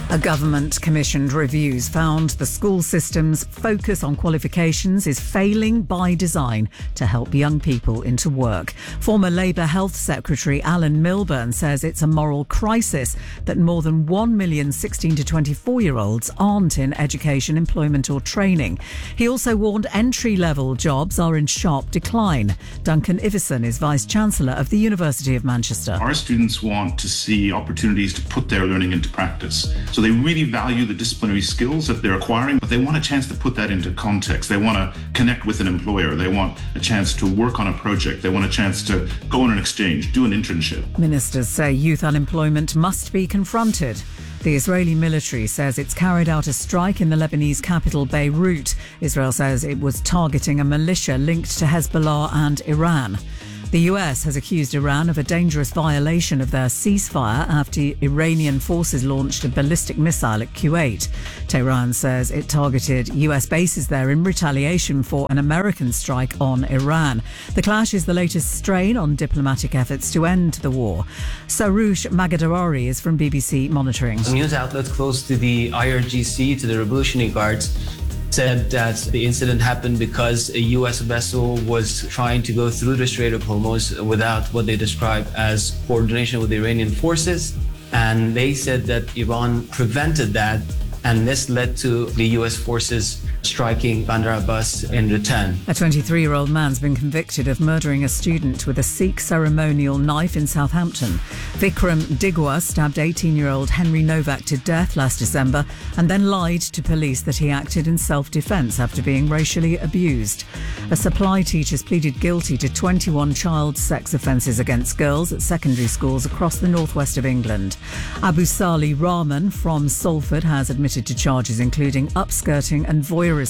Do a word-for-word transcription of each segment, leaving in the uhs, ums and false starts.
A government-commissioned review found the school system's focus on qualifications is failing by design to help young people into work. Former Labour Health Secretary Alan Milburn says it's a moral crisis that more than one million sixteen to twenty-four-year-olds aren't in education, employment or training. He also warned entry-level jobs are in sharp decline. Duncan Iveson is Vice-Chancellor of the University of Manchester. Our students want to see opportunities to put their learning into practice. So they really value the disciplinary skills that they're acquiring, but they want a chance to put that into context. They want to connect with an employer. They want a chance to work on a project. They want a chance to go on an exchange, do an internship. Ministers say youth unemployment must be confronted. The Israeli military says it's carried out a strike in the Lebanese capital Beirut. Israel says it was targeting a militia linked to Hezbollah and Iran. The U S has accused Iran of a dangerous violation of their ceasefire after Iranian forces launched a ballistic missile at Kuwait. Tehran says it targeted U S bases there in retaliation for an American strike on Iran. The clash is the latest strain on diplomatic efforts to end the war. Saroush Magadarari is from B B C Monitoring. A news outlet close to the I R G C, to the Revolutionary Guards, said that the incident happened because a U S vessel was trying to go through the Strait of Hormuz without what they describe as coordination with the Iranian forces. And they said that Iran prevented that, and this led to the U S forces striking Bandar Abbas in return. A twenty-three-year-old man's been convicted of murdering a student with a Sikh ceremonial knife in Southampton. Vikram Digwa stabbed eighteen-year-old Henry Novak to death last December and then lied to police that he acted in self-defence after being racially abused. A supply teacher's pleaded guilty to twenty-one child sex offences against girls at secondary schools across the northwest of England. Abu Sali Rahman from Salford has admitted to charges including upskirting and voyeurism.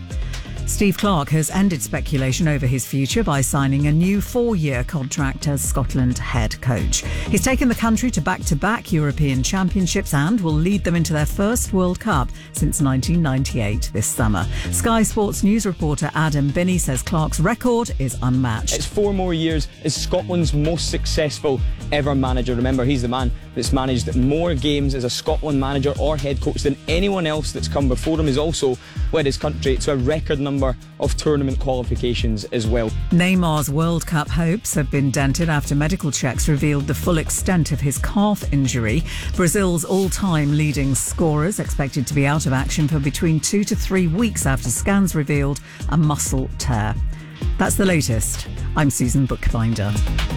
Steve Clarke has ended speculation over his future by signing a new four-year contract as Scotland head coach. He's taken the country to back-to-back European Championships and will lead them into their first World Cup since nineteen ninety-eight this summer. Sky Sports News reporter Adam Binney says Clarke's record is unmatched. It's four more years as Scotland's most successful ever manager. Remember, he's the man that's managed more games as a Scotland manager or head coach than anyone else that's come before him. He's also led his country to a record number of tournament qualifications as well. Neymar's World Cup hopes have been dented after medical checks revealed the full extent of his calf injury. Brazil's all-time leading scorers expected to be out of action for between two to three weeks after scans revealed a muscle tear. That's the latest. I'm Susan Bookbinder.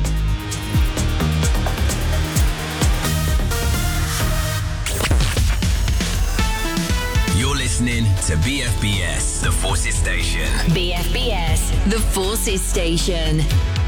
Listening to B F B S, the Forces Station. B F B S, the Forces Station.